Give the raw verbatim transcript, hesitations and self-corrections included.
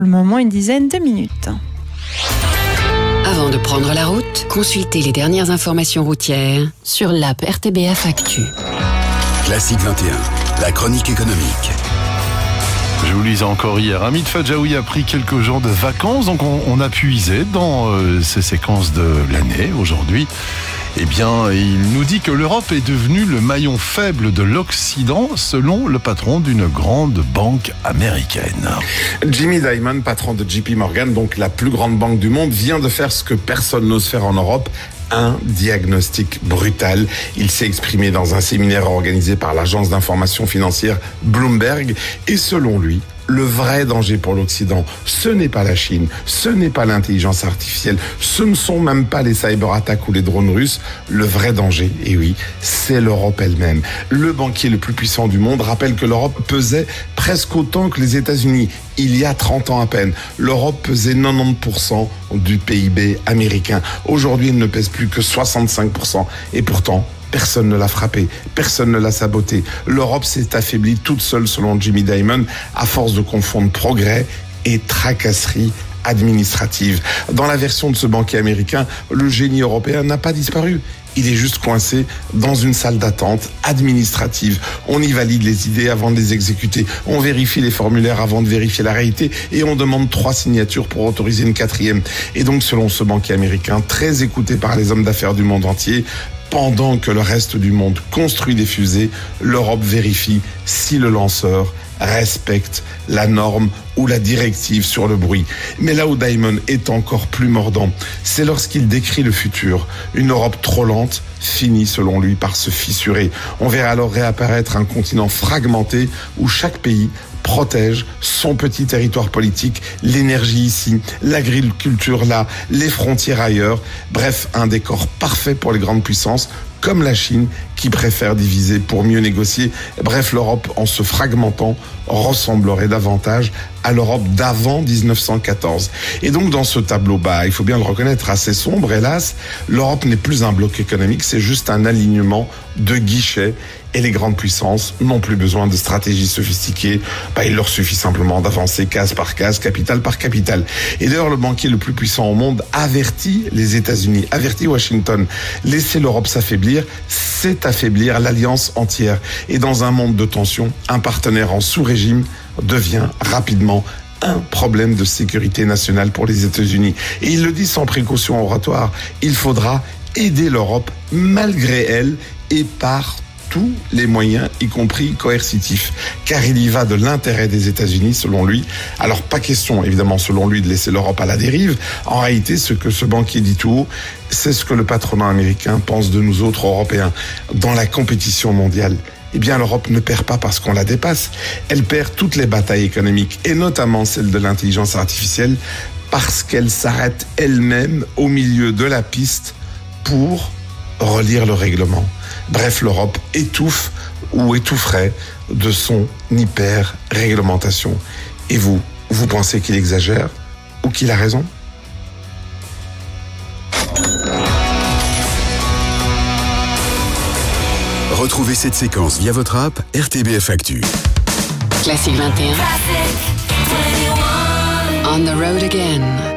le moment une dizaine de minutes. Avant de prendre la route, consultez les dernières informations routières sur l'app R T B F Actu. Classique vingt et un, la chronique économique. Je vous lisais encore hier, Hamid Fadjaoui a pris quelques jours de vacances, donc on, on a puisé dans euh, ces séquences de l'année aujourd'hui. Eh bien, il nous dit que l'Europe est devenue le maillon faible de l'Occident, selon le patron d'une grande banque américaine. Jamie Dimon, patron de J P Morgan, donc la plus grande banque du monde, vient de faire ce que personne n'ose faire en Europe. Un diagnostic brutal. Il s'est exprimé dans un séminaire organisé par l'agence d'information financière Bloomberg et selon lui, le vrai danger pour l'Occident, ce n'est pas la Chine, ce n'est pas l'intelligence artificielle, ce ne sont même pas les cyberattaques ou les drones russes. Le vrai danger, et oui, c'est l'Europe elle-même. Le banquier le plus puissant du monde rappelle que l'Europe pesait presque autant que les États-Unis. Il y a trente ans à peine, l'Europe pesait quatre-vingt-dix pour cent du P I B américain. Aujourd'hui, elle ne pèse plus que soixante-cinq pour cent. Et pourtant, personne ne l'a frappé, personne ne l'a saboté. L'Europe s'est affaiblie toute seule, selon Jamie Dimon, à force de confondre progrès et tracasserie administrative. Dans la version de ce banquier américain, le génie européen n'a pas disparu. Il est juste coincé dans une salle d'attente administrative. On y valide les idées avant de les exécuter. On vérifie les formulaires avant de vérifier la réalité et on demande trois signatures pour autoriser une quatrième. Et donc, selon ce banquier américain, très écouté par les hommes d'affaires du monde entier, pendant que le reste du monde construit des fusées, l'Europe vérifie si le lanceur respecte la norme ou la directive sur le bruit. Mais là où Dimon est encore plus mordant, c'est lorsqu'il décrit le futur. Une Europe trop lente finit, selon lui, par se fissurer. On verra alors réapparaître un continent fragmenté où chaque pays protège son petit territoire politique, l'énergie ici, l'agriculture là, les frontières ailleurs. Bref, un décor parfait pour les grandes puissances, comme la Chine, qui préfère diviser pour mieux négocier. Bref, l'Europe, en se fragmentant, ressemblerait davantage à l'Europe d'avant dix-neuf cent quatorze. Et donc, dans ce tableau bas, il faut bien le reconnaître, assez sombre, hélas, l'Europe n'est plus un bloc économique, c'est juste un alignement de guichets. Et les grandes puissances n'ont plus besoin de stratégies sophistiquées. Bah, il leur suffit simplement d'avancer case par case, capitale par capitale. Et d'ailleurs, le banquier le plus puissant au monde avertit les États-Unis, avertit Washington. Laisser l'Europe s'affaiblir, c'est affaiblir l'alliance entière. Et dans un monde de tension, un partenaire en sous-régime devient rapidement un problème de sécurité nationale pour les États-Unis. Et il le dit sans précaution oratoire. Il faudra aider l'Europe malgré elle et par tous les moyens, y compris coercitifs, car il y va de l'intérêt des États-Unis, selon lui. Alors, pas question, évidemment, selon lui, de laisser l'Europe à la dérive. En réalité, ce que ce banquier dit tout haut, c'est ce que le patronat américain pense de nous autres Européens. Dans la compétition mondiale, eh bien, l'Europe ne perd pas parce qu'on la dépasse. Elle perd toutes les batailles économiques, et notamment celle de l'intelligence artificielle, parce qu'elle s'arrête elle-même au milieu de la piste pour relire le règlement. Bref, l'Europe étouffe ou étoufferait de son hyper-réglementation. Et vous, vous pensez qu'il exagère ou qu'il a raison ? Retrouvez cette séquence via votre app R T B F Actu. Classique vingt et un. On the road again.